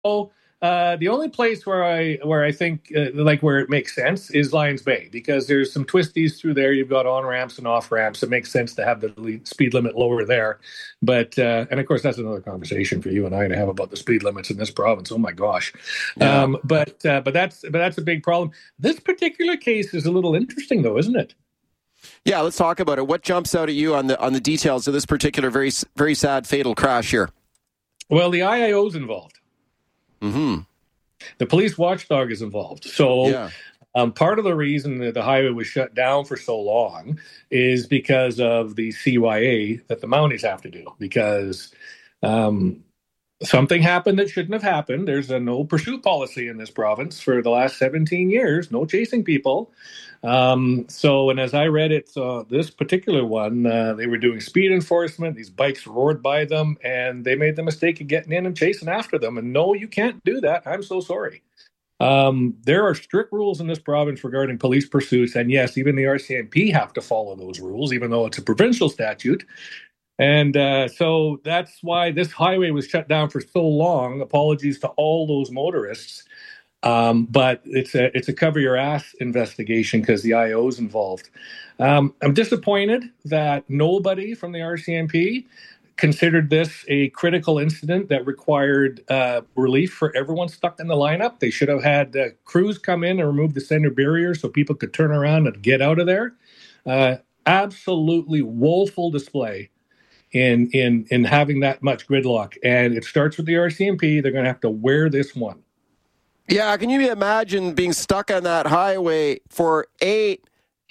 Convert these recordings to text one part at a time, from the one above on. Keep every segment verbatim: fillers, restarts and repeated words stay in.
Oh, uh, the only place where I where I think uh, like where it makes sense is Lions Bay because there's some twisties through there. You've got on ramps and off ramps. It makes sense to have the le- speed limit lower there. But uh, and of course that's another conversation for you and I to have about the speed limits in this province. Oh my gosh! Yeah. Um, but uh, but that's but that's a big problem. This particular case is a little interesting, though, isn't it? Yeah, let's talk about it. What jumps out at you on the on the details of this particular very very sad fatal crash here? Well, the I I O's involved. Mm-hmm. The police watchdog is involved. So Yeah. um, part of the reason that the highway was shut down for so long is because of the C Y A that the Mounties have to do. Because um, something happened that shouldn't have happened. There's a no pursuit policy in this province for the last seventeen years, no chasing people. Um, so, and as I read it, uh, this particular one, uh, they were doing speed enforcement. These bikes roared by them, and they made the mistake of getting in and chasing after them. And no, you can't do that. I'm so sorry. Um, there are strict rules in this province regarding police pursuits, and yes, even the R C M P have to follow those rules, even though it's a provincial statute. And uh, so that's why this highway was shut down for so long. Apologies to all those motorists. Um, but it's a it's a cover your ass investigation because the I I O's involved. Um, I'm disappointed that nobody from the R C M P considered this a critical incident that required uh, relief for everyone stuck in the lineup. They should have had uh, crews come in and remove the center barrier so people could turn around and get out of there. Uh, absolutely woeful display in in in having that much gridlock, and it starts with the R C M P. They're going to have to wear this one. Yeah, can you imagine being stuck on that highway for eight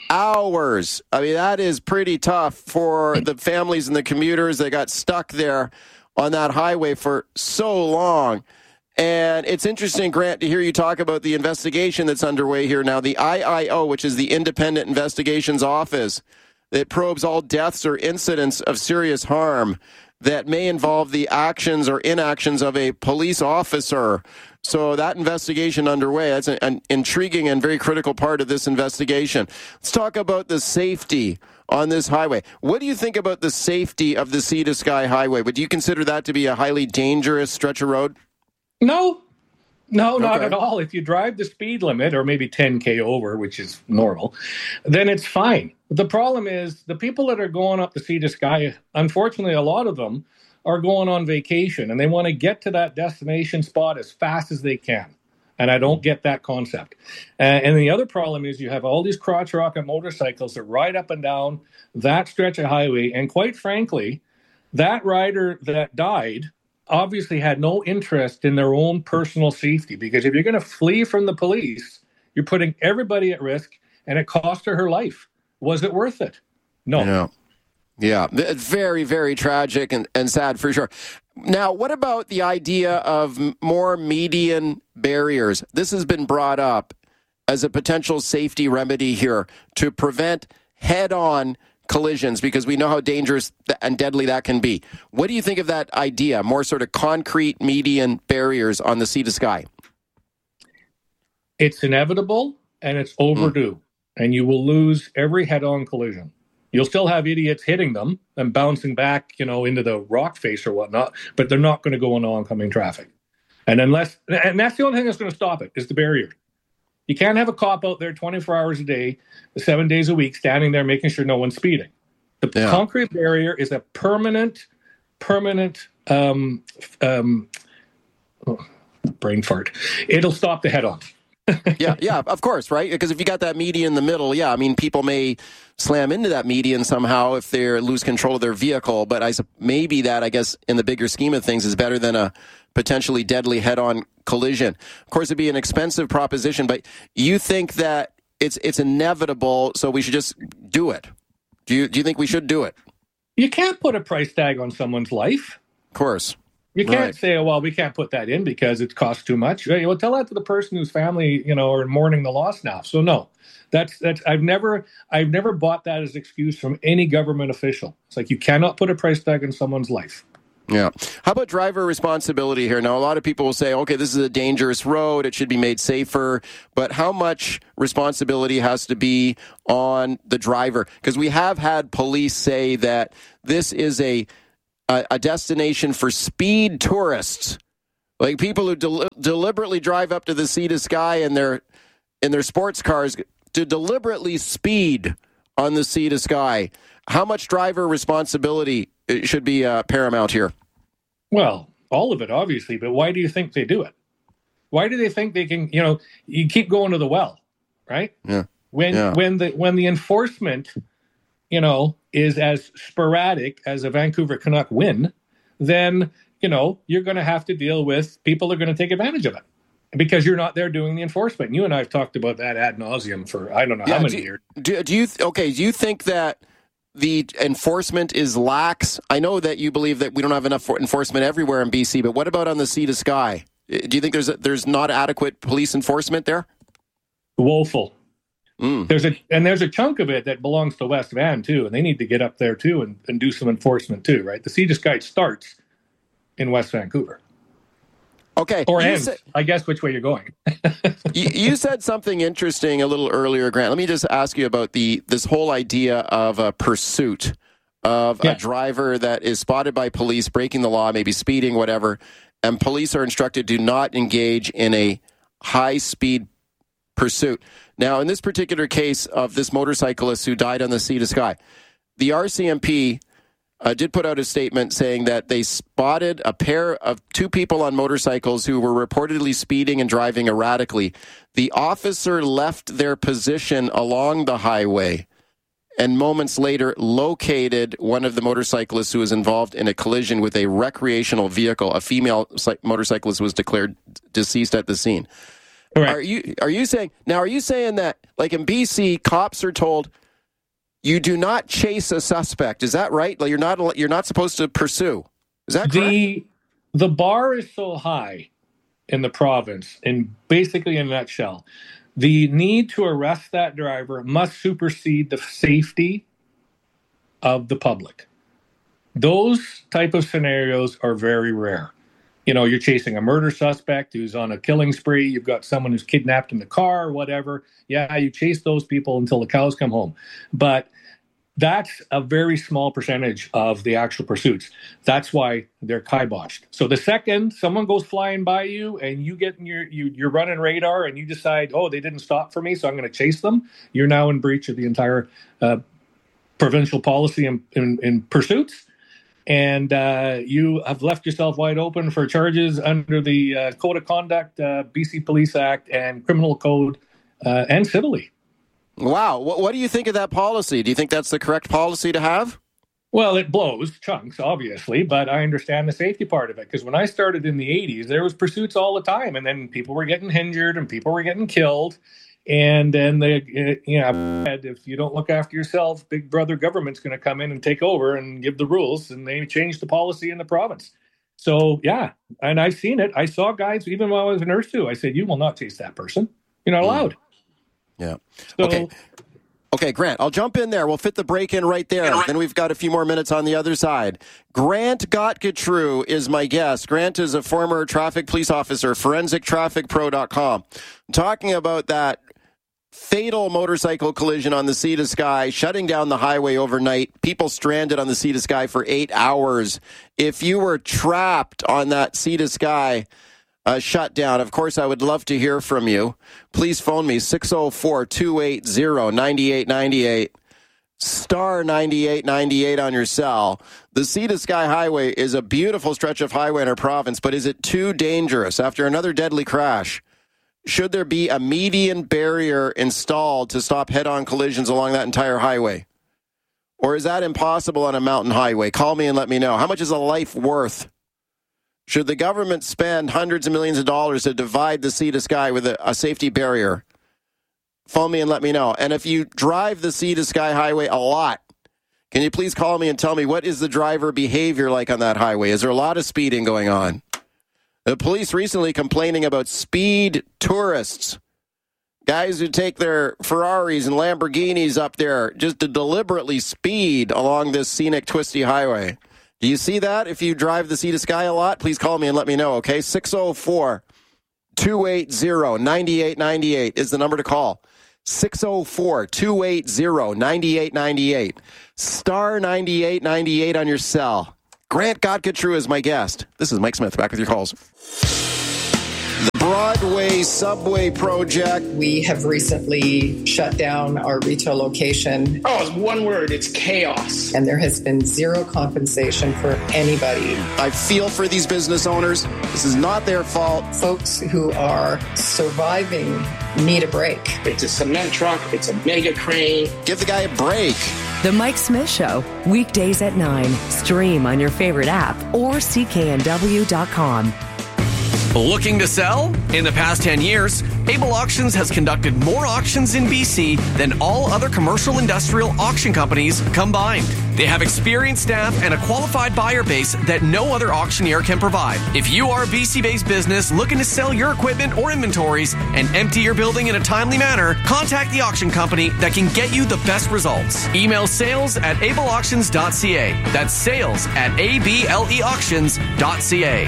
hours? I mean, that is pretty tough for the families and the commuters that got stuck there on that highway for so long. And it's interesting, Grant, to hear you talk about the investigation that's underway here now. The I I O, which is the Independent Investigations Office, that probes all deaths or incidents of serious harm that may involve the actions or inactions of a police officer. So that investigation underway, that's an, an intriguing and very critical part of this investigation. Let's talk about the safety on this highway. What do you think about the safety of the Sea to Sky Highway? Would you consider that to be a highly dangerous stretch of road? No, no, not Okay. at all. If you drive the speed limit or maybe ten K over, which is normal, then it's fine. The problem is the people that are going up the Sea to Sky, unfortunately, a lot of them are going on vacation and they want to get to that destination spot as fast as they can. And I don't get that concept. Uh, and the other problem is you have all these crotch rocket motorcycles that ride up and down that stretch of highway. And quite frankly, that rider that died obviously had no interest in their own personal safety, because if you're going to flee from the police, you're putting everybody at risk, and it cost her her life. Was it worth it? No. Yeah. Yeah, very, very tragic and, and sad for sure. Now, what about the idea of more median barriers? This has been brought up as a potential safety remedy here to prevent head-on collisions, because we know how dangerous and deadly that can be. What do you think of that idea, more sort of concrete median barriers on the Sea to Sky? It's inevitable, and it's overdue, mm. and you will lose every head-on collision. You'll still have idiots hitting them and bouncing back, you know, into the rock face or whatnot, but they're not going to go into oncoming traffic. And unless, and that's the only thing that's going to stop it, is the barrier. You can't have a cop out there twenty-four hours a day, seven days a week, standing there making sure no one's speeding. The yeah. concrete barrier is a permanent, permanent um, um, oh, brain fart. It'll stop the head-on. yeah, yeah, of course, right? Because if you got that median in the middle, yeah, I mean, people may slam into that median somehow if they lose control of their vehicle, but I maybe that, I guess, in the bigger scheme of things, is better than a potentially deadly head-on collision. Of course, it'd be an expensive proposition, but you think that it's it's inevitable, so we should just do it. Do you do you think we should do it? You can't put a price tag on someone's life. Of course. You can't right. say, oh, well, we can't put that in because it costs too much. Well, tell that to the person whose family, you know, are mourning the loss now. So no, that's that's I've never I've never bought that as an excuse from any government official. It's like you cannot put a price tag on someone's life. Yeah. How about driver responsibility here? Now, a lot of people will say, okay, this is a dangerous road. It should be made safer. But how much responsibility has to be on the driver? Because we have had police say that this is a a destination for speed tourists Like people who del- deliberately drive up to the Sea to Sky in their in their sports cars to deliberately speed on the Sea to Sky. How much driver responsibility should be uh, paramount here? Well, all of it, obviously, but why do you think they do it? Why do they think they can, you know, you keep going to the well, right? Yeah. When yeah. when the when the enforcement, you know, is as sporadic as a Vancouver Canuck win, then, you know, you're going to have to deal with people are going to take advantage of it because you're not there doing the enforcement. And you and I have talked about that ad nauseum for I don't know yeah, how many do, years. Do, do you okay? Do you think that the enforcement is lax? I know that you believe that we don't have enough enforcement everywhere in B C, but what about on the Sea to Sky? Do you think there's a, there's not adequate police enforcement there? Woeful. Mm. There's a and there's a chunk of it that belongs to West Van too, and they need to get up there too and, and do some enforcement too, right? The Sea to Sky starts in West Vancouver. Okay. Or ends, said, I guess, which way you're going. you, you said something interesting a little earlier, Grant. Let me just ask you about the this whole idea of a pursuit of yeah. a driver that is spotted by police breaking the law, maybe speeding, whatever, and police are instructed to not engage in a high-speed pursuit. Now, in this particular case of this motorcyclist who died on the Sea to Sky, the R C M P uh, did put out a statement saying that they spotted a pair of two people on motorcycles who were reportedly speeding and driving erratically. The officer left their position along the highway and moments later located one of the motorcyclists who was involved in a collision with a recreational vehicle. A female motorcyclist was declared deceased at the scene. Correct. Are you are you saying now? Are you saying that, like in B C, cops are told you do not chase a suspect? Is that right? Like you're not you're not supposed to pursue. Is that correct? The the bar is so high in the province, and basically in a nutshell, the need to arrest that driver must supersede the safety of the public. Those type of scenarios are very rare. You know, you're chasing a murder suspect who's on a killing spree. You've got someone who's kidnapped in the car or whatever. Yeah, you chase those people until the cows come home. But that's a very small percentage of the actual pursuits. That's why they're kiboshed. So the second someone goes flying by you and you get in your, you, you're running radar and you decide, oh, they didn't stop for me, so I'm going to chase them, you're now in breach of the entire uh, provincial policy in, in, in pursuits. And uh, you have left yourself wide open for charges under the uh, Code of Conduct, uh, B C Police Act, and Criminal Code, uh, and civilly. Wow. What, what do you think of that policy? Do you think that's the correct policy to have? Well, it blows chunks, obviously, but I understand the safety part of it. Because when I started in the eighties, there was pursuits all the time, and then people were getting injured and people were getting killed. And then they, you know, if you don't look after yourself, Big Brother government's going to come in and take over and give the rules, and they changed the policy in the province. So, yeah, and I've seen it. I saw guys, even while I was a nurse too, I said, you will not chase that person. You're not allowed. Yeah. So, okay. Okay, Grant, I'll jump in there. We'll fit the break in right there. Then we've got a few more minutes on the other side. Grant Gottgetru is my guest. Grant is a former traffic police officer, forensic traffic pro dot com. I'm talking about that fatal motorcycle collision on the Sea to Sky, shutting down the highway overnight, people stranded on the Sea to Sky for eight hours. If you were trapped on that Sea to Sky uh, shutdown, of course, I would love to hear from you. Please phone me, six oh four, two eight zero, nine eight nine eight, star ninety-eight ninety-eight on your cell. The Sea to Sky Highway is a beautiful stretch of highway in our province, but is it too dangerous after another deadly crash? Should there be a median barrier installed to stop head-on collisions along that entire highway? Or is that impossible on a mountain highway? Call me and let me know. How much is a life worth? Should the government spend hundreds of millions of dollars to divide the Sea to Sky with a, a safety barrier? Phone me and let me know. And if you drive the Sea to Sky Highway a lot, can you please call me and tell me what is the driver behavior like on that highway? Is there a lot of speeding going on? The police recently complaining about speed tourists, guys who take their Ferraris and Lamborghinis up there just to deliberately speed along this scenic, twisty highway. Do you see that? If you drive the Sea to Sky a lot, please call me and let me know, okay? six oh four, two eight zero, nine eight nine eight is the number to call. six oh four, two eight zero, nine eight nine eight. Star ninety-eight ninety-eight on your cell. Grant Gottgetru is my guest. This is Mike Smith, back with your calls. Broadway subway project. We have recently shut down our retail location. Oh, it's one word. It's chaos. And there has been zero compensation for anybody. I feel for these business owners. This is not their fault. Folks who are surviving need a break. It's a cement truck. It's a mega crane. Give the guy a break. The Mike Smith Show, weekdays at nine. Stream on your favorite app or C K N W dot com. Looking to sell? In the past ten years, Able Auctions has conducted more auctions in B C than all other commercial industrial auction companies combined. They have experienced staff and a qualified buyer base that no other auctioneer can provide. If you are a B C-based business looking to sell your equipment or inventories and empty your building in a timely manner, contact the auction company that can get you the best results. Email sales at able auctions dot c a. That's sales at a b l e auctions dot c a.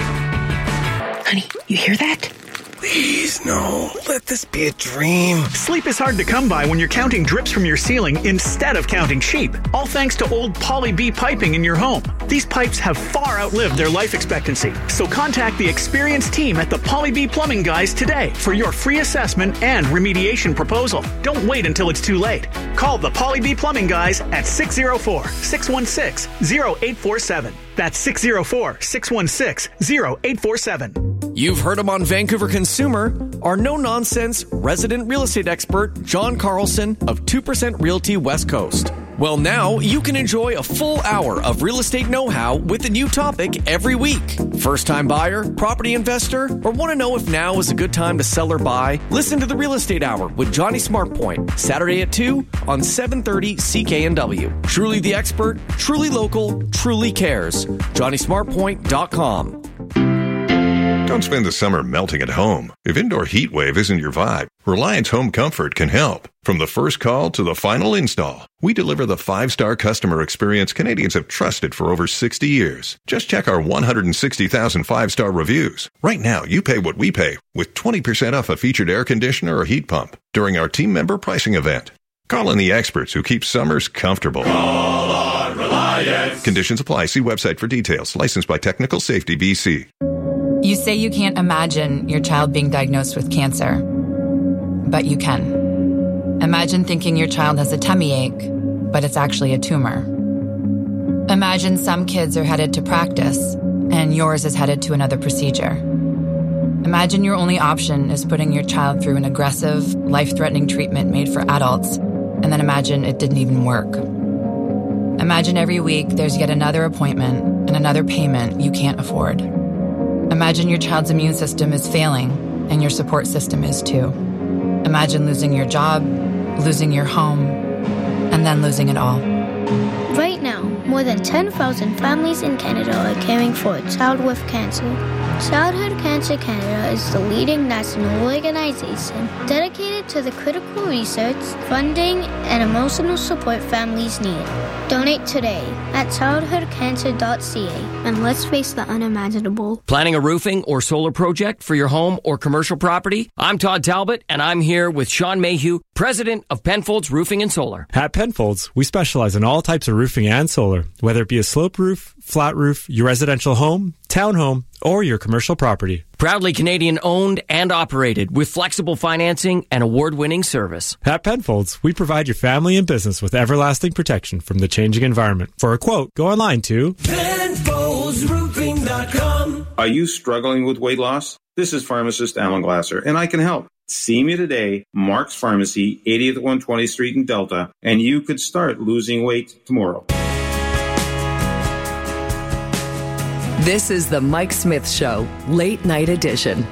Honey, you hear that? Please, no. Let this be a dream. Sleep is hard to come by when you're counting drips from your ceiling instead of counting sheep. All thanks to old Poly B piping in your home. These pipes have far outlived their life expectancy. So contact the experienced team at the Poly B Plumbing Guys today for your free assessment and remediation proposal. Don't wait until it's too late. Call the Poly B Plumbing Guys at six oh four, six one six, oh eight four seven. That's six oh four, six one six, oh eight four seven. You've heard him on Vancouver Consumer. Our no-nonsense resident real estate expert, John Carlson of two percent Realty West Coast. Well, now you can enjoy a full hour of real estate know-how with a new topic every week. First-time buyer, property investor, or want to know if now is a good time to sell or buy? Listen to the Real Estate Hour with Johnny Smartpoint, Saturday at two on seven thirty C K N W. Truly the expert, truly local, truly cares. Johnny Smartpoint dot com. Don't spend the summer melting at home. If indoor heat wave isn't your vibe, Reliance Home Comfort can help. From the first call to the final install, we deliver the five-star customer experience Canadians have trusted for over sixty years. Just check our one hundred sixty thousand five-star reviews. Right now, you pay what we pay with twenty percent off a featured air conditioner or heat pump during our team member pricing event. Call in the experts who keep summers comfortable. Call on Reliance. Conditions apply. See website for details. Licensed by Technical Safety B C. You say you can't imagine your child being diagnosed with cancer, but you can. Imagine thinking your child has a tummy ache, but it's actually a tumor. Imagine some kids are headed to practice, and yours is headed to another procedure. Imagine your only option is putting your child through an aggressive, life-threatening treatment made for adults, and then imagine it didn't even work. Imagine every week there's yet another appointment and another payment you can't afford. Imagine your child's immune system is failing, and your support system is too. Imagine losing your job, losing your home, and then losing it all. Right now, more than ten thousand families in Canada are caring for a child with cancer. Childhood Cancer Canada is the leading national organization dedicated to the critical research, funding, and emotional support families need. Donate today at childhood cancer dot c a and let's face the unimaginable. Planning a roofing or solar project for your home or commercial property? I'm Todd Talbot, and I'm here with Sean Mayhew, president of Penfolds Roofing and Solar. At Penfolds, we specialize in all types of roofing and solar, whether it be a slope roof, flat roof, your residential home, townhome, or your commercial property. Proudly Canadian owned and operated with flexible financing and award-winning service. At Penfolds, we provide your family and business with everlasting protection from the changing environment. For a quote, go online to Penfolds Roofing dot com. Are you struggling with weight loss? This is pharmacist Alan Glasser, and I can help. See me today, Mark's Pharmacy, eightieth one hundred twentieth Street in Delta, and you could start losing weight tomorrow. This is the Mike Smith Show, late night edition.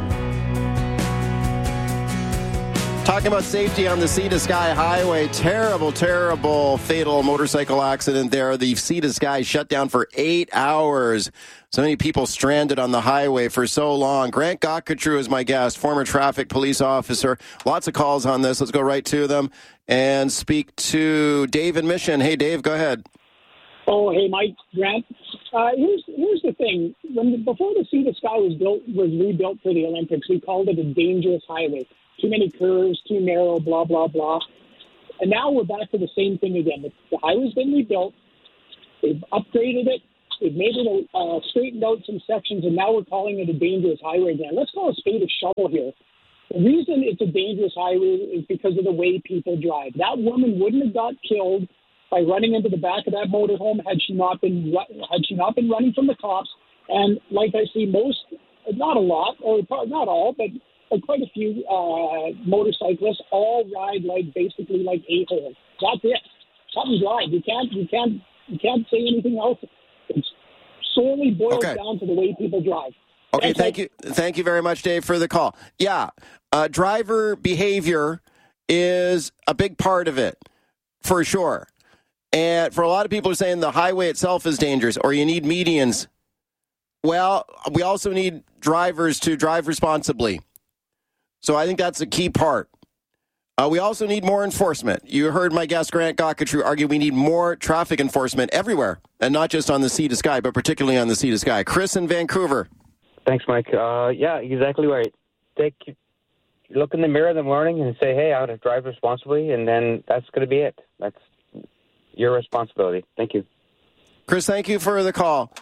Talking about safety on the Sea to Sky Highway. Terrible, terrible fatal motorcycle accident there. The Sea to Sky shut down for eight hours. So many people stranded on the highway for so long. Grant Gottgetrew is my guest, former traffic police officer. Lots of calls on this. Let's go right to them and speak to Dave in Mission. Hey, Dave, go ahead. Oh, hey, Mike, Grant. Uh, here's here's the thing. When the, before the Sea to Sky was built, was rebuilt for the Olympics, we called it a dangerous highway. Too many curves, too narrow, blah blah blah. And now we're back to the same thing again. The, the highway's been rebuilt. They've upgraded it. We've made it uh, straightened out some sections, and now we're calling it a dangerous highway again. Let's call a spade a shovel here. The reason it's a dangerous highway is because of the way people drive. That woman wouldn't have got killed by running into the back of that motorhome had she not been had she not been running from the cops. And like I see most, not a lot, or not all, but, but quite a few uh, motorcyclists all ride like basically like a-holes. That's it. Cut and drive. You can't you can't you can't say anything else. It's solely boils Okay. down to the way people drive. Okay, That's thank it. you. Thank you very much, Dave, for the call. Yeah, uh, driver behavior is a big part of it, for sure. And for a lot of people who are saying the highway itself is dangerous or you need medians. Well, we also need drivers to drive responsibly. So I think that's a key part. Uh, we also need more enforcement. You heard my guest, Grant Gockatrew, argue we need more traffic enforcement everywhere, and not just on the Sea to Sky, but particularly on the Sea to Sky. Chris in Vancouver. Thanks, Mike. Uh, yeah, exactly right. Take, look in the mirror in the morning and say, hey, I want to drive responsibly, and then that's going to be it. That's your responsibility. Thank you. Chris, thank you for the call.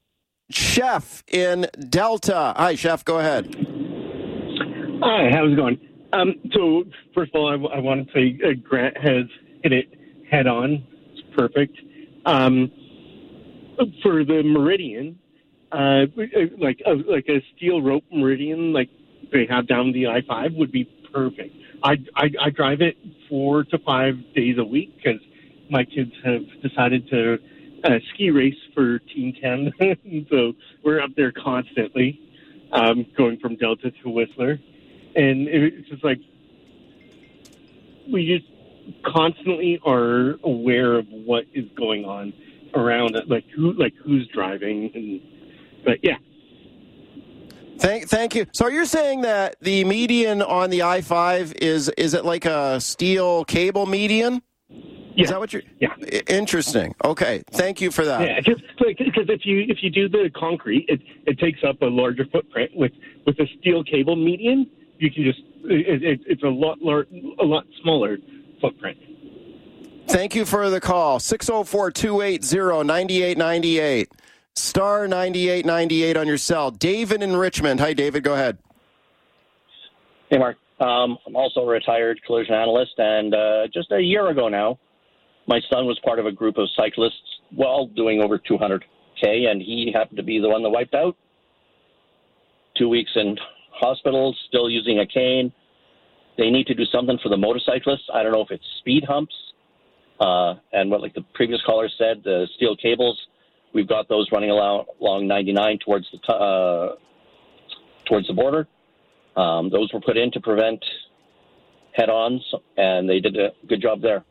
Chef in Delta. Hi, Chef, go ahead. Hi, how's it going? Um, so, first of all, I, w- I want to say uh, Grant has hit it head on. It's perfect. Um, for the Meridian, uh, like a, like a steel rope Meridian, like they have down the I five, would be perfect. I, I, I drive it four to five days a week because my kids have decided to uh, ski race for Team ten. So we're up there constantly, um, going from Delta to Whistler. And it's just like we just constantly are aware of what is going on around it, like who, like who's driving, and but yeah. Thank, thank you. So you're saying that the median on the I five is is it like a steel cable median? Yeah. Is that what you're? Yeah. Interesting. Okay. Thank you for that. Yeah, just because if you if you do the concrete, it it takes up a larger footprint. With with a steel cable median, you can just it, it, it's a lot lar- a lot smaller footprint. Thank you for the call. six oh four, two eight zero, nine eight nine eight. Star ninety-eight ninety-eight on your cell. David in Richmond. Hi, David. Go ahead. Hey, Mark. Um, I'm also a retired collision analyst, and uh, just a year ago now, my son was part of a group of cyclists, well, doing over two hundred K, and he happened to be the one that wiped out. Two weeks in hospital, still using a cane. They need to do something for the motorcyclists. I don't know if it's speed humps, uh, and what, like the previous caller said, the steel cables. We've got those running along, along ninety-nine towards the t- uh, towards the border. Um, those were put in to prevent head-ons, and they did a good job there.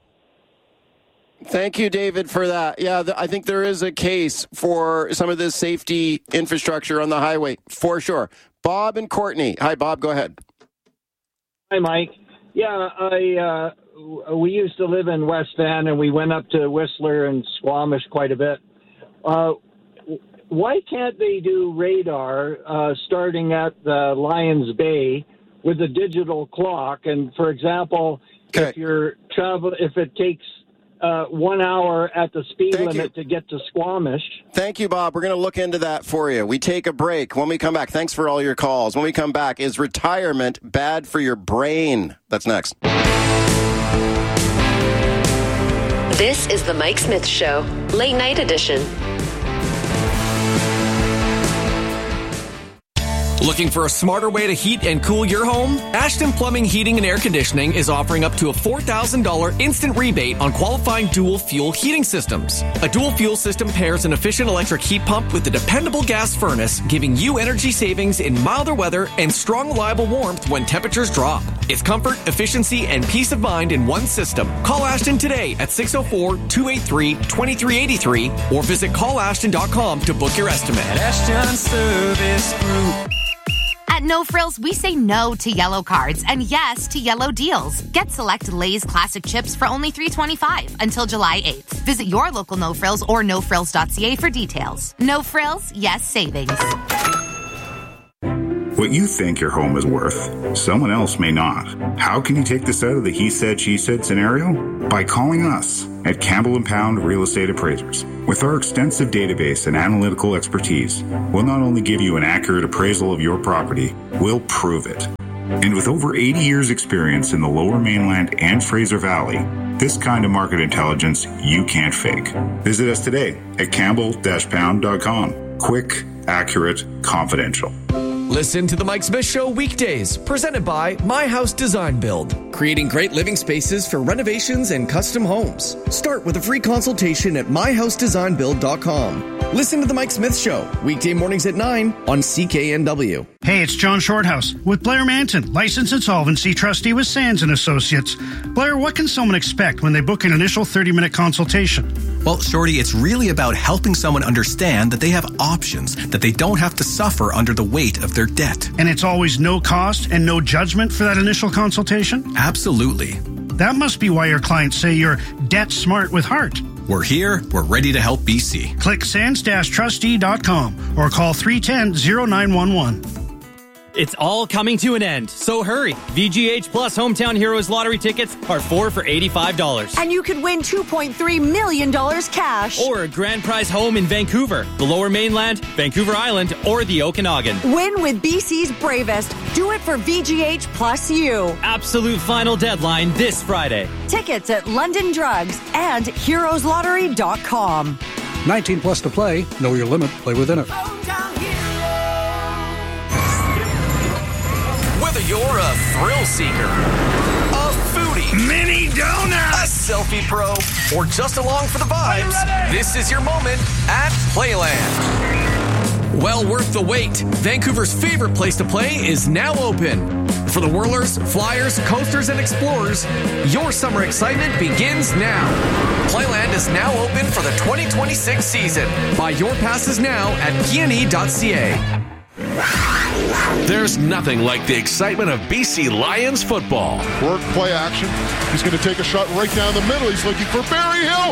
Thank you, David, for that. Yeah, th- I think there is a case for some of this safety infrastructure on the highway, for sure. Bob and Courtney. Hi, Bob. Go ahead. Hi, Mike. Yeah, I uh, we used to live in West Van, and we went up to Whistler and Squamish quite a bit. Uh, why can't they do radar uh, starting at the Lions Bay with a digital clock? And for example, okay. if you're travel, if it takes uh, one hour at the speed Thank limit you. to get to Squamish. Thank you, Bob. We're going to look into that for you. We take a break. When we come back, thanks for all your calls. When we come back, is retirement bad for your brain? That's next. This is the Mike Smith Show, late night edition. Looking for a smarter way to heat and cool your home? Ashton Plumbing, Heating and Air Conditioning is offering up to a four thousand dollars instant rebate on qualifying dual fuel heating systems. A dual fuel system pairs an efficient electric heat pump with a dependable gas furnace, giving you energy savings in milder weather and strong, reliable warmth when temperatures drop. It's comfort, efficiency, and peace of mind in one system. Call Ashton today at six oh four, two eight three, two three eight three or visit call ashton dot com to book your estimate. Ashton Service Group. At No Frills, we say no to yellow cards and yes to yellow deals. Get select Lay's classic chips for only three dollars and twenty-five cents until July eighth. Visit your local No Frills or no frills dot c a for details. No Frills, yes savings. What you think your home is worth, someone else may not. How can you take this out of the he said, she said scenario? By calling us at Campbell and Pound Real Estate Appraisers. With our extensive database and analytical expertise, we'll not only give you an accurate appraisal of your property, we'll prove it. And with over eighty years experience in the Lower Mainland and Fraser Valley, this kind of market intelligence you can't fake. Visit us today at campbell dash pound dot com. Quick, accurate, confidential. Listen to The Mike Smith Show weekdays, presented by My House Design Build. Creating great living spaces for renovations and custom homes. Start with a free consultation at my house design build dot com. Listen to The Mike Smith Show, weekday mornings at nine on C K N W. Hey, it's John Shorthouse with Blair Manton, licensed insolvency trustee with Sands and Associates. Blair, what can someone expect when they book an initial thirty-minute consultation? Well, Shorty, it's really about helping someone understand that they have options, that they don't have to suffer under the weight of their debt. And it's always no cost and no judgment for that initial consultation? Absolutely. That must be why your clients say you're debt smart with heart. We're here. We're ready to help B C. Click sands dash trustee dot com or call three one zero, zero nine one one. It's all coming to an end, so hurry. V G H Plus Hometown Heroes lottery tickets are four for eighty-five dollars. And you could win two point three million dollars cash. Or a grand prize home in Vancouver, the Lower Mainland, Vancouver Island, or the Okanagan. Win with B C's bravest. Do it for V G H Plus U. Absolute final deadline this Friday. Tickets at London Drugs and heroes lottery dot com. nineteen plus to play. Know your limit. Play within it. Whether you're a thrill seeker, a foodie, mini donut, a selfie pro, or just along for the vibes, this is your moment at Playland. Well worth the wait. Vancouver's favorite place to play is now open. For the whirlers, flyers, coasters, and explorers, your summer excitement begins now. Playland is now open for the twenty twenty-six season. Buy your passes now at p n e dot c a. There's nothing like the excitement of B C Lions football. Work, play action. He's going to take a shot right down the middle. He's looking for Barry Hill.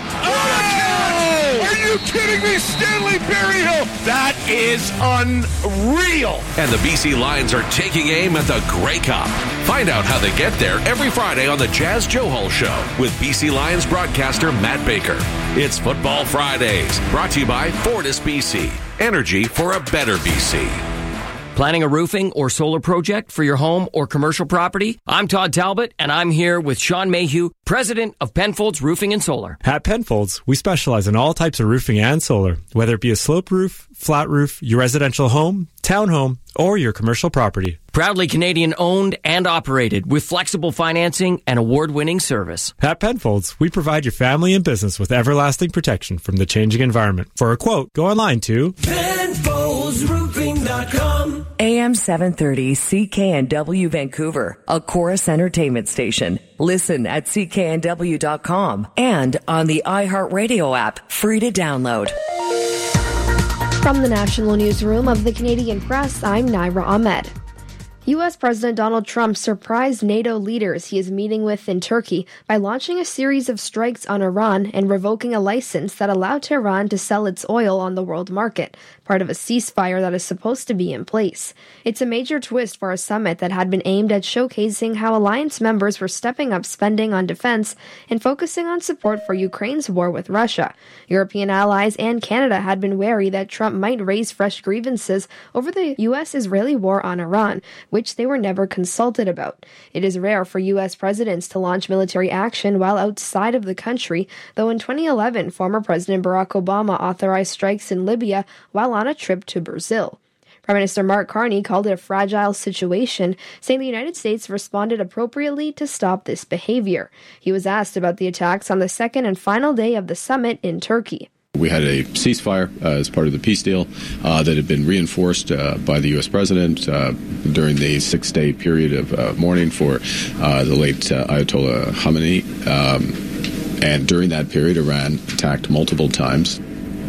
Oh! Are you kidding me? Stanley Berryhill. That is unreal. And the B C Lions are taking aim at the Grey Cup. Find out how they get there every Friday on the Jazz Joe Hall Show with B C Lions broadcaster Matt Baker. It's Football Fridays, brought to you by Fortis B C. Energy for a better B C. Planning a roofing or solar project for your home or commercial property? I'm Todd Talbot, and I'm here with Sean Mayhew, president of Penfolds Roofing and Solar. At Penfolds, we specialize in all types of roofing and solar, whether it be a slope roof, flat roof, your residential home, townhome, or your commercial property. Proudly Canadian owned and operated with flexible financing and award-winning service. At Penfolds, we provide your family and business with everlasting protection from the changing environment. For a quote, go online to Penfolds Roofing dot com. A M seven thirty C K N W Vancouver, a Chorus Entertainment station. Listen at C K N W dot com and on the iHeartRadio app, free to download. From the National Newsroom of the Canadian Press, I'm Naira Ahmed. U S President Donald Trump surprised NATO leaders he is meeting with in Turkey by launching a series of strikes on Iran and revoking a license that allowed Tehran to sell its oil on the world market, part of a ceasefire that is supposed to be in place. It's a major twist for a summit that had been aimed at showcasing how alliance members were stepping up spending on defense and focusing on support for Ukraine's war with Russia. European allies and Canada had been wary that Trump might raise fresh grievances over the U S-Israeli war on Iran, which they were never consulted about. It is rare for U S presidents to launch military action while outside of the country, though in twenty eleven, former President Barack Obama authorized strikes in Libya while on a trip to Brazil. Prime Minister Mark Carney called it a fragile situation, saying the United States responded appropriately to stop this behavior. He was asked about the attacks on the second and final day of the summit in Turkey. We had a ceasefire uh, as part of the peace deal uh, that had been reinforced uh, by the U S president uh, during the six-day period of uh, mourning for uh, the late uh, Ayatollah Khamenei. Um, and during that period, Iran attacked multiple times.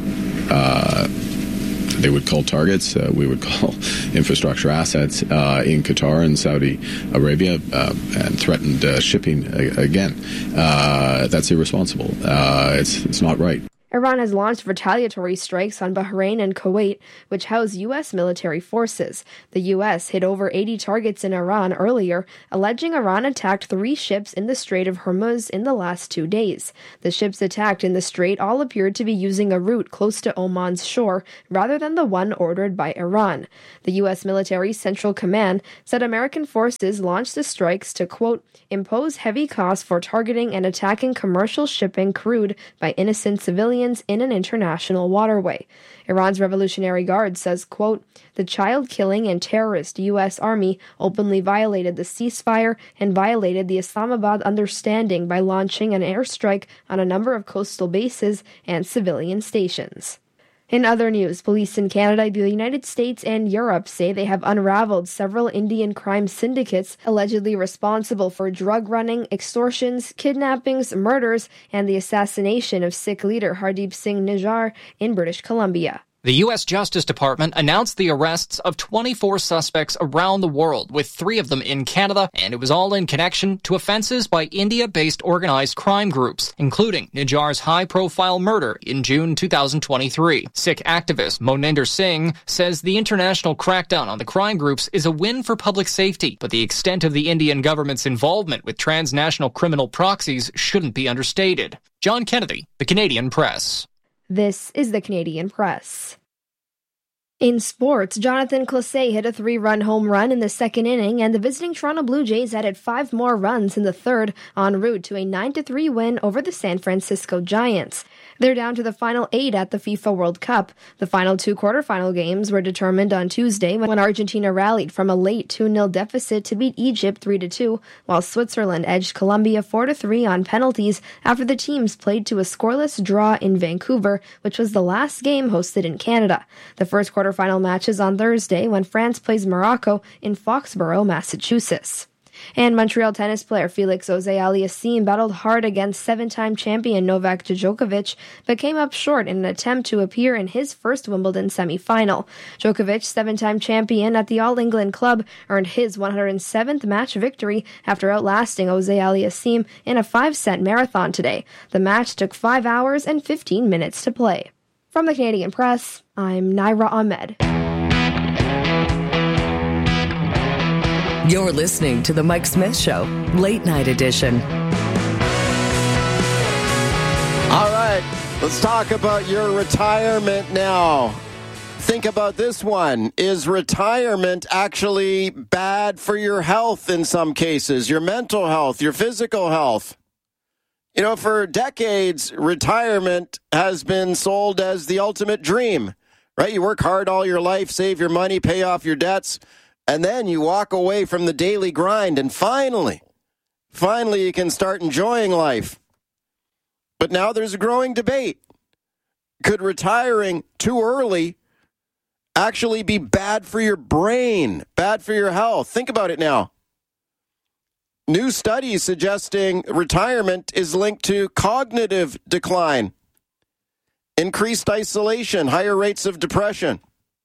Uh, they would call targets, uh, we would call infrastructure assets uh, in Qatar and Saudi Arabia uh, and threatened uh, shipping again. Uh, that's irresponsible. Uh, it's, it's not right. Iran has launched retaliatory strikes on Bahrain and Kuwait, which house U S military forces. The U S hit over eighty targets in Iran earlier, alleging Iran attacked three ships in the Strait of Hormuz in the last two days. The ships attacked in the strait all appeared to be using a route close to Oman's shore, rather than the one ordered by Iran. The U S military Central Command said American forces launched the strikes to, quote, impose heavy costs for targeting and attacking commercial shipping crewed by innocent civilians in an international waterway. Iran's Revolutionary Guard says, quote, the child-killing and terrorist U S Army openly violated the ceasefire and violated the Islamabad understanding by launching an airstrike on a number of coastal bases and civilian stations. In other news, police in Canada, the United States, and Europe say they have unraveled several Indian crime syndicates allegedly responsible for drug running, extortions, kidnappings, murders, and the assassination of Sikh leader Hardeep Singh Nijjar in British Columbia. The U S Justice Department announced the arrests of twenty-four suspects around the world, with three of them in Canada, and it was all in connection to offenses by India-based organized crime groups, including Nijjar's high-profile murder in June two thousand twenty-three. Sikh activist Moninder Singh says the international crackdown on the crime groups is a win for public safety, but the extent of the Indian government's involvement with transnational criminal proxies shouldn't be understated. John Kennedy, The Canadian Press. This is The Canadian Press. In sports, Jonathan Closet hit a three-run home run in the second inning, and the visiting Toronto Blue Jays added five more runs in the third, en route to a nine to three win over the San Francisco Giants. They're down to the final eight at the FIFA World Cup. The final two quarterfinal games were determined on Tuesday when Argentina rallied from a late two nil deficit to beat Egypt three to two, while Switzerland edged Colombia four to three on penalties after the teams played to a scoreless draw in Vancouver, which was the last game hosted in Canada. The first quarterfinal match is on Thursday when France plays Morocco in Foxborough, Massachusetts. And Montreal tennis player Felix Auger-Aliassime battled hard against seven-time champion Novak Djokovic, but came up short in an attempt to appear in his first Wimbledon semifinal. Djokovic, seven-time champion at the All England Club, earned his one hundred seventh match victory after outlasting Auger-Aliassime in a five-set marathon today. The match took five hours and fifteen minutes to play. From the Canadian Press, I'm Naira Ahmed. You're listening to The Mike Smith Show, Late Night Edition. All right, let's talk about your retirement now. Think about this one. Is retirement actually bad for your health in some cases? Your mental health, your physical health? You know, for decades, retirement has been sold as the ultimate dream, right? You work hard all your life, save your money, pay off your debts, and then you walk away from the daily grind, and finally, finally you can start enjoying life. But now there's a growing debate. Could retiring too early actually be bad for your brain, bad for your health? Think about it now. New studies suggesting retirement is linked to cognitive decline, increased isolation, higher rates of depression.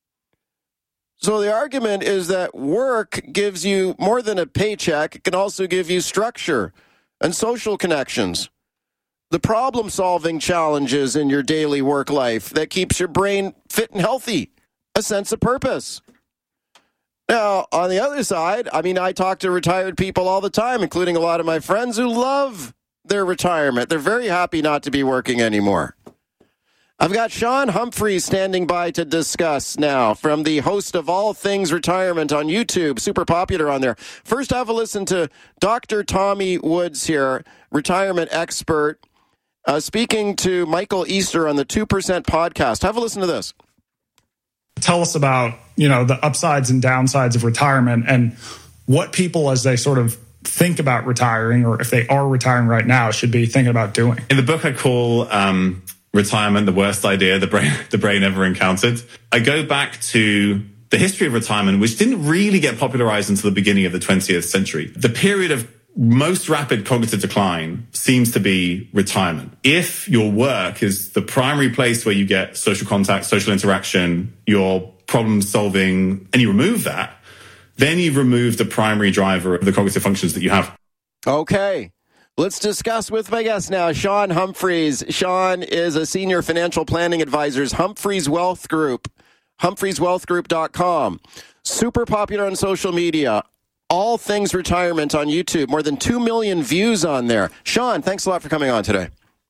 So the argument is that work gives you more than a paycheck. It can also give you structure and social connections. The problem-solving challenges in your daily work life that keeps your brain fit and healthy, a sense of purpose. Now, on the other side, I mean, I talk to retired people all the time, including a lot of my friends who love their retirement. They're very happy not to be working anymore. I've got Sean Humphreys standing by to discuss now, from the host of All Things Retirement on YouTube, super popular on there. First, have a listen to Doctor Tommy Woods here, retirement expert, uh, speaking to Michael Easter on the two percent podcast. Have a listen to this. Tell us about, you know, the upsides and downsides of retirement and what people, as they sort of think about retiring, or if they are retiring right now, should be thinking about doing. In the book, I call um, retirement the worst idea the brain the brain ever encountered. I go back to the history of retirement, which didn't really get popularized until the beginning of the twentieth century. The period of most rapid cognitive decline seems to be retirement. If your work is the primary place where you get social contact, social interaction, your problem solving, and you remove that, then you've removed the primary driver of the cognitive functions that you have. Okay. Let's discuss with my guest now, Sean Humphreys. Sean is a senior financial planning advisor, Humphreys Wealth Group, humphreys wealth group dot com. Super popular on social media. All things retirement on YouTube. More than two million views on there. Sean, thanks a lot for coming on today.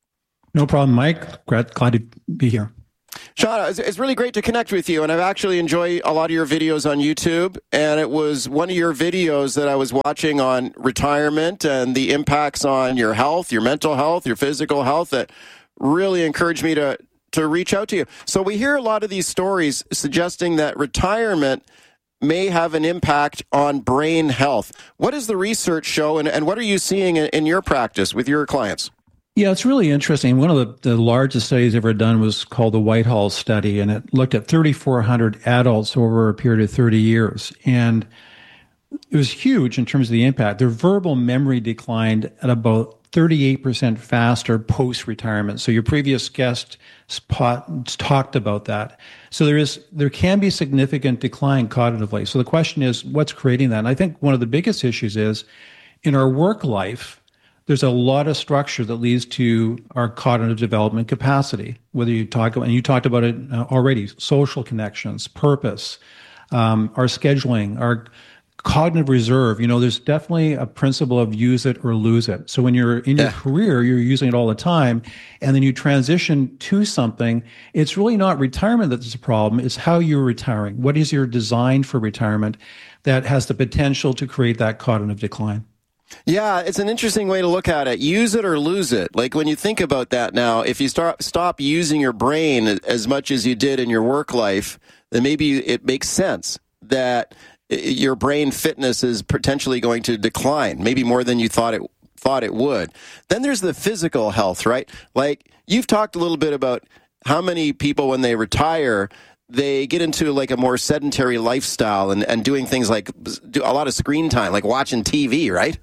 No problem, Mike. Glad, glad to be here. Sean, it's really great to connect with you, and I've actually enjoyed a lot of your videos on YouTube, and it was one of your videos that I was watching on retirement and the impacts on your health, your mental health, your physical health that really encouraged me to, to reach out to you. So we hear a lot of these stories suggesting that retirement may have an impact on brain health. What does the research show, and, and what are you seeing in, in your practice with your clients? Yeah, it's really interesting. One of the, the largest studies ever done was called the Whitehall Study, and it looked at thirty-four hundred adults over a period of thirty years. And it was huge in terms of the impact. Their verbal memory declined at about thirty-eight percent faster post-retirement. So your previous guest spot, talked about that. So there is there can be significant decline cognitively. So the question is, what's creating that? And I think one of the biggest issues is in our work life, there's a lot of structure that leads to our cognitive development capacity. Whether you talk about, and you talked about it already, social connections, purpose, um, our scheduling, our cognitive reserve. You know, there's definitely a principle of use it or lose it. So when you're in your yeah. career, you're using it all the time, and then you transition to something. It's really not retirement that's a problem. It's how you're retiring. What is your design for retirement that has the potential to create that cognitive decline? Yeah, it's an interesting way to look at it. Use it or lose it. Like when you think about that now, if you start stop using your brain as much as you did in your work life, then maybe it makes sense that your brain fitness is potentially going to decline, maybe more than you thought it thought it would. Then there's the physical health, right? Like you've talked a little bit about how many people when they retire, they get into like a more sedentary lifestyle and, and doing things like do a lot of screen time, like watching T V, right?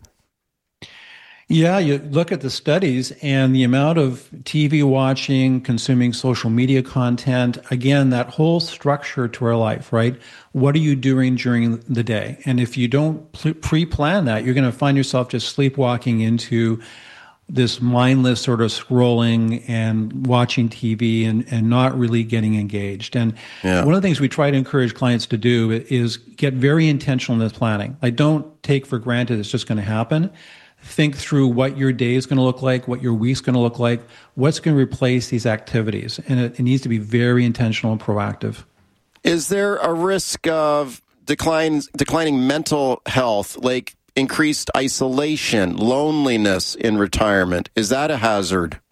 Yeah, you look at the studies and the amount of T V watching, consuming social media content, again, that whole structure to our life, right? What are you doing during the day? And if you don't pre-plan that, you're going to find yourself just sleepwalking into this mindless sort of scrolling and watching T V and, and not really getting engaged. And yeah. one of the things we try to encourage clients to do is get very intentional in this planning. Like don't take for granted it's just going to happen. Think through what your day is going to look like, what your week's going to look like, what's going to replace these activities. And it, it needs to be very intentional and proactive. Is there a risk of decline, declining mental health, like increased isolation, loneliness in retirement? Is that a hazard?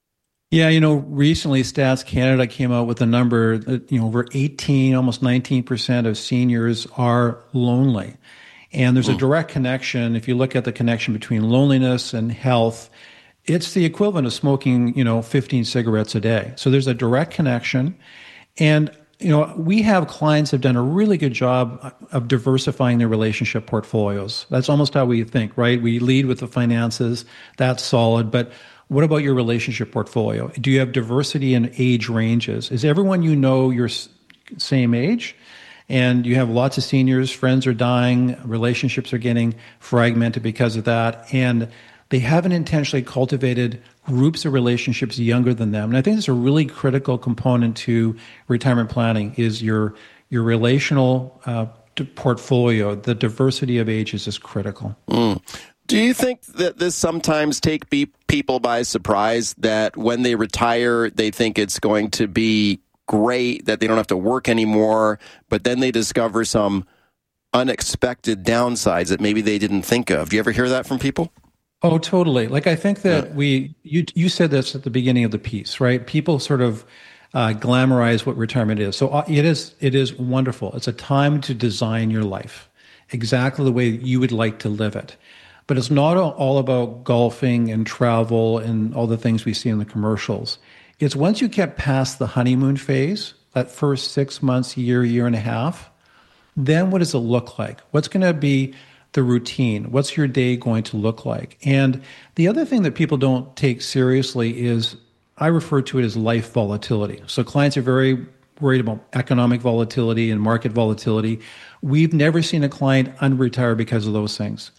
Yeah, you know, recently Stats Canada came out with a number that, you know, over eighteen, almost nineteen percent of seniors are lonely. And there's a direct connection. If you look at the connection between loneliness and health, it's the equivalent of smoking, you know, fifteen cigarettes a day. So there's a direct connection. And, you know, we have clients that have done a really good job of diversifying their relationship portfolios. That's almost how we think, right? We lead with the finances. That's solid. But what about your relationship portfolio? Do you have diversity in age ranges? Is everyone you know your same age? And you have lots of seniors, friends are dying, relationships are getting fragmented because of that. And they haven't intentionally cultivated groups of relationships younger than them. And I think that's a really critical component to retirement planning is your, your relational uh, portfolio. The diversity of ages is critical. Mm. Do you think that this sometimes take be- people by surprise, that when they retire, they think it's going to be great, that they don't have to work anymore, but then they discover some unexpected downsides that maybe they didn't think of? Do you ever hear that from people? Oh, totally. Like I think that yeah. we, you, you said this at the beginning of the piece, right? People sort of uh, glamorize what retirement is. So it is, it is wonderful. It's a time to design your life exactly the way you would like to live it. But it's not all about golfing and travel and all the things we see in the commercials. It's once you get past the honeymoon phase, that first six months, year, year and a half, then what does it look like? What's going to be the routine? What's your day going to look like? And the other thing that people don't take seriously is, I refer to it as life volatility. So clients are very worried about economic volatility and market volatility. We've never seen a client unretire because of those things.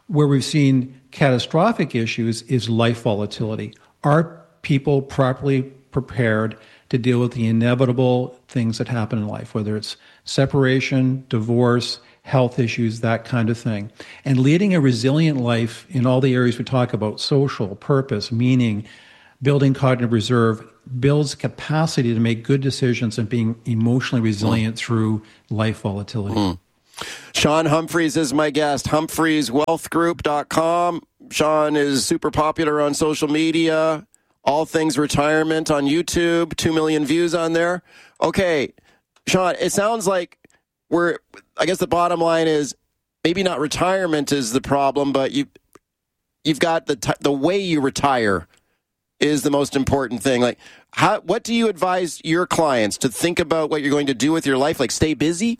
Where we've seen catastrophic issues is life volatility. Are people properly prepared to deal with the inevitable things that happen in life, whether it's separation, divorce, health issues, that kind of thing? And leading a resilient life in all the areas we talk about, social, purpose, meaning, building cognitive reserve, builds capacity to make good decisions and being emotionally resilient mm. through life volatility. Mm. Sean Humphreys is my guest, humphreys wealth group dot com. Sean is super popular on social media, all things retirement on YouTube, two million views on there. Okay, Sean, it sounds like we're, I guess the bottom line is maybe not retirement is the problem, but you, you've got the t- the way you retire is the most important thing. Like, how, what do you advise your clients to think about what you're going to do with your life? Like, stay busy?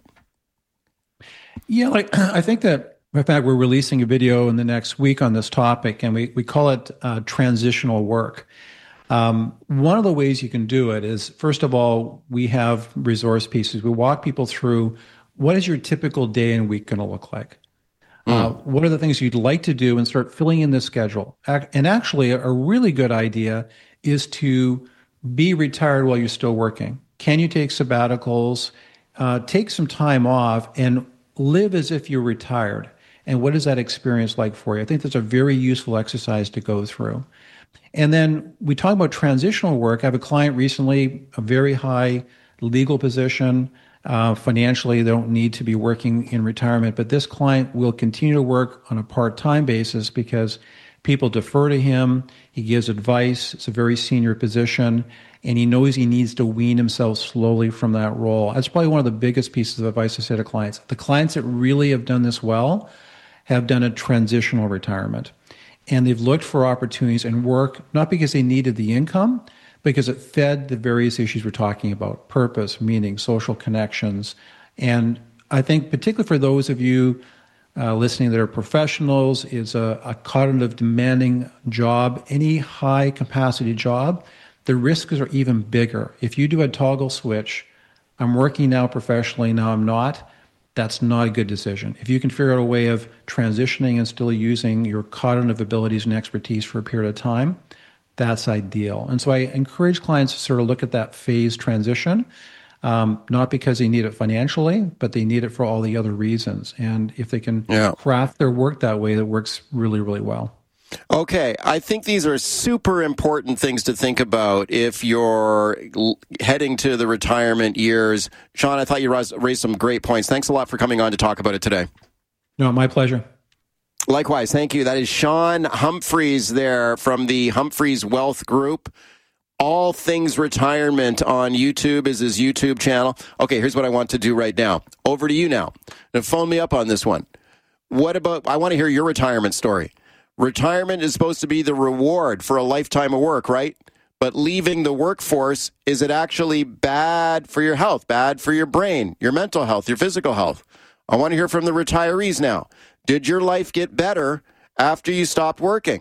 Yeah, like I think that, in fact, we're releasing a video in the next week on this topic, and we, we call it uh, transitional work. Um, one of the ways you can do it is, first of all, we have resource pieces. We walk people through what is your typical day and week going to look like? Mm. Uh, what are the things you'd like to do, and start filling in the schedule. And actually, a really good idea is to be retired while you're still working. Can you take sabbaticals, uh, take some time off, and live as if you're retired? And what is that experience like for you? I think that's a very useful exercise to go through. And then we talk about transitional work. I have a client recently, a very high legal position. Uh, financially, they don't need to be working in retirement, but this client will continue to work on a part-time basis because people defer to him. He gives advice. It's a very senior position, and he knows he needs to wean himself slowly from that role. That's probably one of the biggest pieces of advice I say to clients. The clients that really have done this well have done a transitional retirement, and they've looked for opportunities and work, not because they needed the income, because it fed the various issues we're talking about: purpose, meaning, social connections. And I think particularly for those of you uh, listening that are professionals, is a, a cognitive demanding job, any high capacity job, the risks are even bigger. If you do a toggle switch, I'm working now professionally, now I'm not, that's not a good decision. If you can figure out a way of transitioning and still using your cognitive abilities and expertise for a period of time, that's ideal. And so I encourage clients to sort of look at that phase transition, um, not because they need it financially, but they need it for all the other reasons. And if they can yeah. craft their work that way, that works really, really well. Okay, I think these are super important things to think about if you're l- heading to the retirement years. Sean, I thought you raised, raised some great points. Thanks a lot for coming on to talk about it today. No, my pleasure. Likewise, thank you. That is Sean Humphreys there from the Humphreys Wealth Group. All Things Retirement on YouTube is his YouTube channel. Okay, here's what I want to do right now. Over to you now. Now phone me up on this one. What about, I want to hear your retirement story. Retirement is supposed to be the reward for a lifetime of work, right? But leaving the workforce, is it actually bad for your health, bad for your brain, your mental health, your physical health? I want to hear from the retirees now. Did your life get better after you stopped working?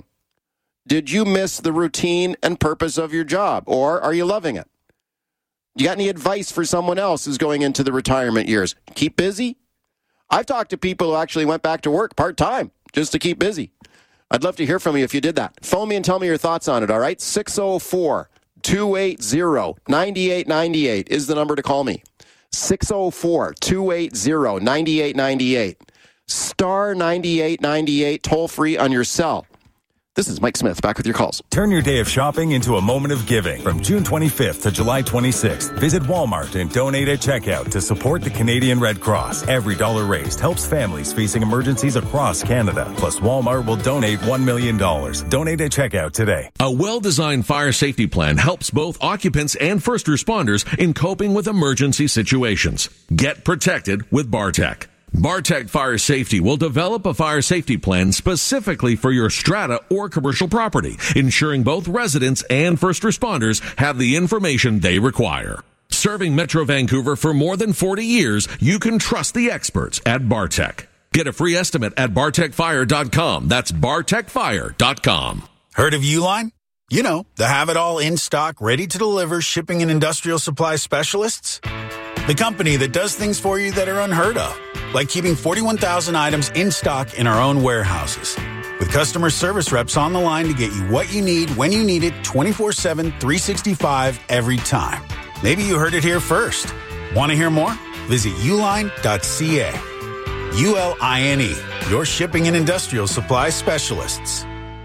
Did you miss the routine and purpose of your job, or are you loving it? You got any advice for someone else who's going into the retirement years? Keep busy? I've talked to people who actually went back to work part-time just to keep busy. I'd love to hear from you if you did that. Phone me and tell me your thoughts on it, all right? six oh four, two eight zero, nine eight nine eight is the number to call me. six oh four, two eight zero, nine eight nine eight. Star ninety-eight ninety-eight, toll free on your cell. This is Mike Smith, back with your calls. Turn your day of shopping into a moment of giving. From June twenty-fifth to July twenty-sixth, visit Walmart and donate at checkout to support the Canadian Red Cross. Every dollar raised helps families facing emergencies across Canada. Plus, Walmart will donate one million dollars. Donate at checkout today. A well-designed fire safety plan helps both occupants and first responders in coping with emergency situations. Get protected with Bartec. Bartec Fire Safety will develop a fire safety plan specifically for your strata or commercial property, ensuring both residents and first responders have the information they require. Serving Metro Vancouver for more than forty years, you can trust the experts at Bartec. Get a free estimate at bartec fire dot com. That's bartec fire dot com. Heard of Uline? You know, the have-it-all in-stock, ready-to-deliver shipping and industrial supply specialists. The company that does things for you that are unheard of. like keeping forty-one thousand items in stock in our own warehouses. With customer service reps on the line to get you what you need when you need it twenty-four seven, three sixty-five every time. Maybe you heard it here first. Want to hear more? Visit uline dot c a. U L I N E, your shipping and industrial supply specialists.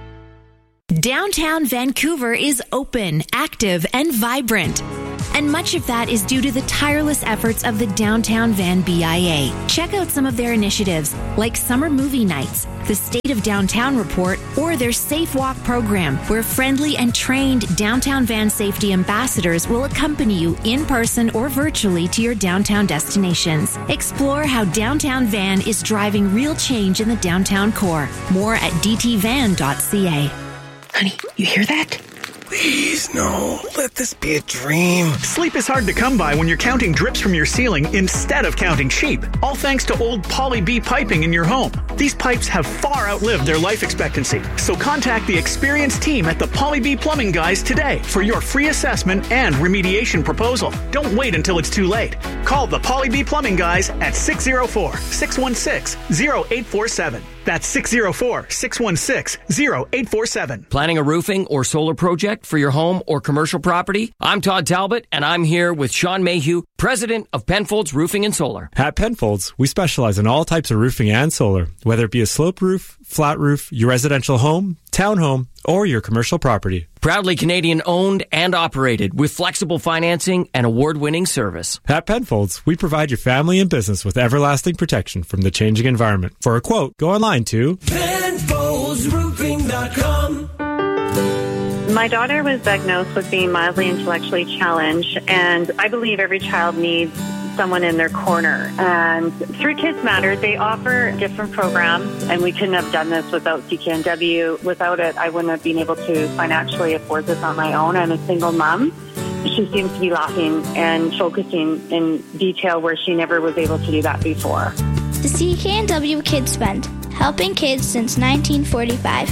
Downtown Vancouver is open, active, and vibrant. And much of that is due to the tireless efforts of the Downtown Van B I A. Check out some of their initiatives, like Summer Movie Nights, the State of Downtown Report, or their Safe Walk program, where friendly and trained Downtown Van safety ambassadors will accompany you in person or virtually to your downtown destinations. Explore how Downtown Van is driving real change in the downtown core. More at d t van dot c a. Honey, you hear that? Please, no. Let this be a dream. Sleep is hard to come by when you're counting drips from your ceiling instead of counting sheep. All thanks to old Poly B piping in your home. These pipes have far outlived their life expectancy. So contact the experienced team at the Poly B Plumbing Guys today for your free assessment and remediation proposal. Don't wait until it's too late. Call the Poly B Plumbing Guys at six oh four, six one six, oh eight four seven. That's six oh four, six one six, oh eight four seven. Planning a roofing or solar project for your home or commercial property? I'm Todd Talbot, and I'm here with Sean Mayhew, president of Penfolds Roofing and Solar. At Penfolds, we specialize in all types of roofing and solar, whether it be a sloped roof, flat roof, your residential home, townhome, or your commercial property. Proudly Canadian owned and operated with flexible financing and award-winning service. At Penfolds, we provide your family and business with everlasting protection from the changing environment. For a quote, go online to Penfolds Roofing dot com. My daughter was diagnosed with being mildly intellectually challenged, and I believe every child needs someone in their corner. And through Kids Matter, they offer different programs, and we couldn't have done this without C K N W. Without it, I wouldn't have been able to financially afford this on my own. I'm a single mom. She seems to be laughing and focusing in detail where she never was able to do that before. The C K N W Kids Fund, helping kids since nineteen forty-five.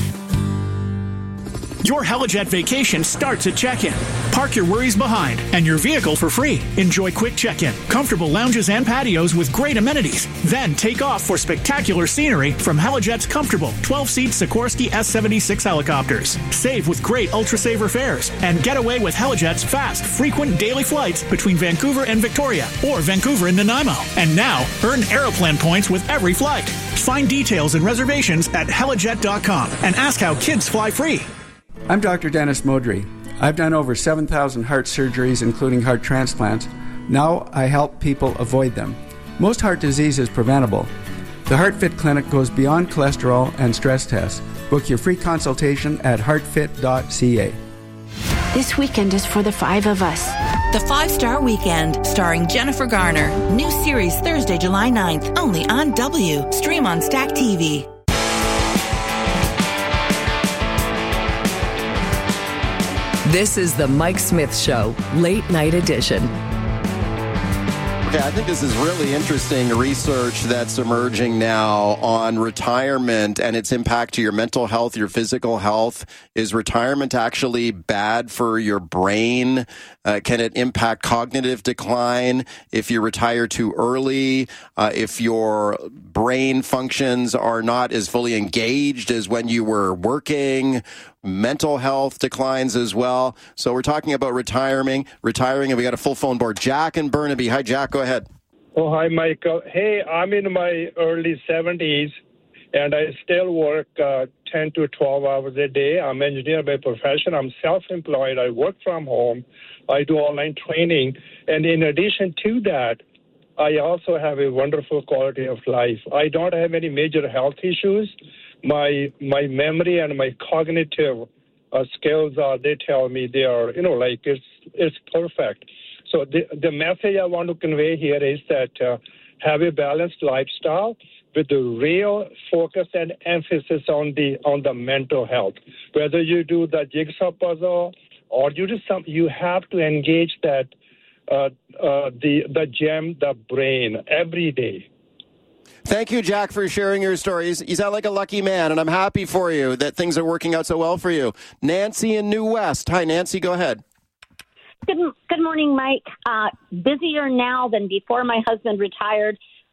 Your Helijet vacation starts at check-in. Park your worries behind and your vehicle for free. Enjoy quick check-in, comfortable lounges and patios with great amenities. Then take off for spectacular scenery from Helijet's comfortable twelve-seat Sikorsky S seventy-six helicopters. Save with great Ultra-Saver fares and get away with Helijet's fast, frequent daily flights between Vancouver and Victoria or Vancouver and Nanaimo. And now, earn Aeroplan points with every flight. Find details and reservations at helijet dot com and ask how kids fly free. I'm Doctor Dennis Modry. I've done over seven thousand heart surgeries, including heart transplants. Now I help people avoid them. Most heart disease is preventable. The HeartFit Clinic goes beyond cholesterol and stress tests. Book your free consultation at heart fit dot c a. This weekend is for the five of us. The Five Star Weekend, starring Jennifer Garner. New series Thursday, July ninth, only on W. Stream on Stack T V. This is the Mike Smith Show, late night edition. Okay, I think this is really interesting research that's emerging now on retirement and its impact to your mental health, your physical health. Is retirement actually bad for your brain? Uh, can it impact cognitive decline if you retire too early? Uh, if your brain functions are not as fully engaged as when you were working? Mental health declines as well. So we're talking about retiring, retiring, and we got a full phone board. Jack and Burnaby. Hi, Jack. Go ahead. Oh, hi, Mike. Uh, hey, I'm in my early seventies, and I still work uh, ten to twelve hours a day. I'm an engineer by profession. I'm self-employed. I work from home. I do online training. And in addition to that, I also have a wonderful quality of life. I don't have any major health issues. My my memory and my cognitive uh, skills are, they tell me they are, you know, like it's it's perfect. So the, the message I want to convey here is that uh, have a balanced lifestyle with the real focus and emphasis on the on the mental health. Whether you do the jigsaw puzzle or you do some, you have to engage that uh, uh, the the gem, the brain, every day. Thank you, Jack, for sharing your stories. You sound like a lucky man, and I'm happy for you that things are working out so well for you. Nancy in New West. Hi, Nancy. Go ahead. Good, good morning, Mike. Uh, busier now than before my husband retired.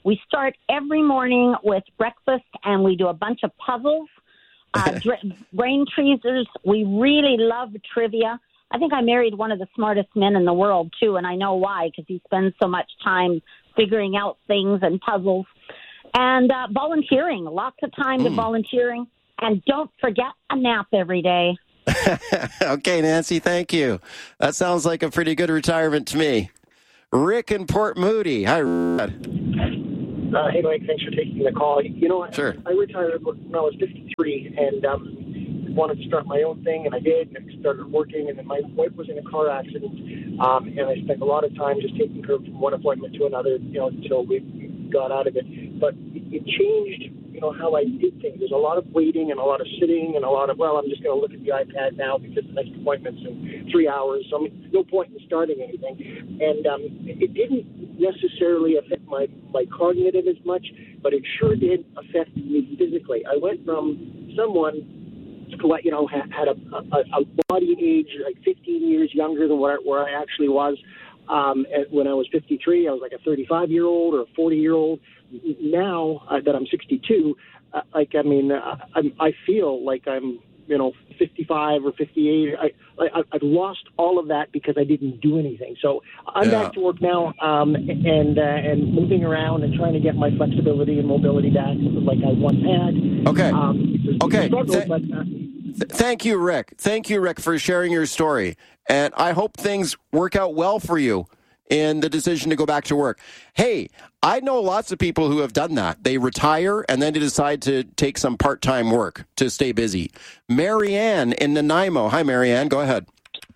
We start every morning with breakfast, and we do a bunch of puzzles, uh, dra- brain teasers. We really love trivia. I think I married one of the smartest men in the world, too, and I know why, because he spends so much time figuring out things and puzzles. And uh, volunteering, lots of time to Mm. volunteering. And don't forget a nap every day. Okay, Nancy, thank you. That sounds like a pretty good retirement to me. Rick in Port Moody. Hi, Rick. Uh, hey, Mike, thanks for taking the call. You know, sure. I retired when I was fifty-three and um, wanted to start my own thing, and I did. And I started working, and then my wife was in a car accident, um, and I spent a lot of time just taking her from one appointment to another, you know, until we got out of it. But it changed, you know, how I did things. There's a lot of waiting and a lot of sitting and a lot of, well, I'm just going to look at the iPad now because the next appointment's in three hours, so I mean, no point in starting anything. And um, it didn't necessarily affect my, my cognitive as much, but it sure did affect me physically. I went from someone who, you know, had, had a, a, a body age like fifteen years younger than what I, where I actually was. Um, and when I was fifty-three, I was like a thirty-five-year-old or a forty-year-old. Now uh, that I'm sixty-two, uh, like, I mean, uh, I'm, I feel like I'm, you know, fifty-five or fifty-eight. I, I, I've lost all of that because I didn't do anything. So I'm Yeah. back to work now, um, and uh, and moving around and trying to get my flexibility and mobility back like I once had. Okay. Um, it's a- Okay. it's a struggle, Th- but, uh, Th- thank you, Rick. Thank you, Rick, for sharing your story. And I hope things work out well for you in the decision to go back to work. Hey, I know lots of people who have done that. They retire and then they decide to take some part-time work to stay busy. Marianne in Nanaimo. Hi, Marianne. Go ahead.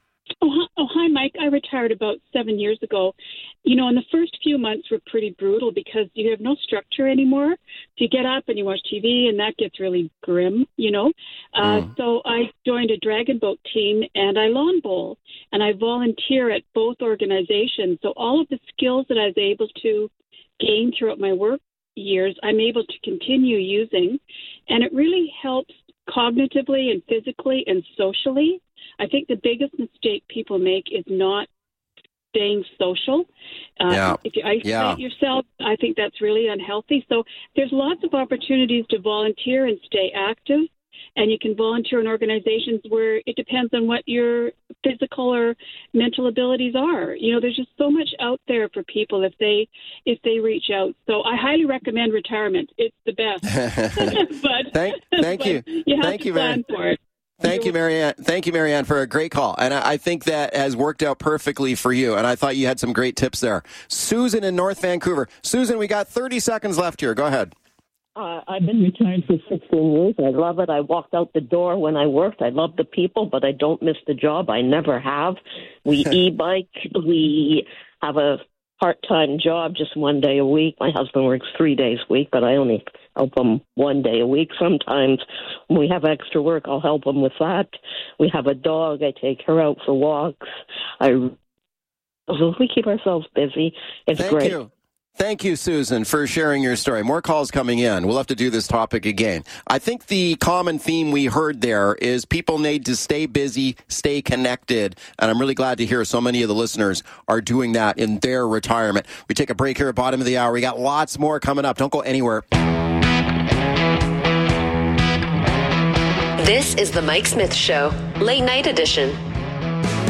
Oh hi, oh, hi, Mike. I retired about seven years ago. You know, and the first few months were pretty brutal because you have no structure anymore. So you get up and you watch T V, and that gets really grim, you know. Uh, Mm. So I joined a dragon boat team, and I lawn bowl, and I volunteer at both organizations. So all of the skills that I was able to gain throughout my work years, I'm able to continue using, and it really helps cognitively and physically and socially. I think the biggest mistake people make is not staying social. Uh, Yeah. If you isolate Yeah. yourself, I think that's really unhealthy. So there's lots of opportunities to volunteer and stay active. And you can volunteer in organizations where it depends on what your physical or mental abilities are. You know, there's just so much out there for people if they if they reach out. So I highly recommend retirement. It's the best. but Thank, thank but you. You have Thank to you, plan Marianne. for it. Thank you, Marianne. Thank you, Marianne, for a great call. And I, I think that has worked out perfectly for you. And I thought you had some great tips there. Susan in North Vancouver. Susan, we got thirty seconds left here. Go ahead. Uh, I've been retired for sixteen years. I love it. I walked out the door when I worked. I love the people, but I don't miss the job. I never have. We e-bike. We have a part-time job, just one day a week. My husband works three days a week, but I only help him one day a week. Sometimes when we have extra work, I'll help him with that. We have a dog. I take her out for walks. I we keep ourselves busy. It's Thank great. you. Thank you, Susan, for sharing your story. More calls coming in. We'll have to do this topic again. I think the common theme we heard there is people need to stay busy, stay connected. And I'm really glad to hear so many of the listeners are doing that in their retirement. We take a break here at bottom of the hour. We got lots more coming up. Don't go anywhere. This is the Mike Smith Show, late night edition.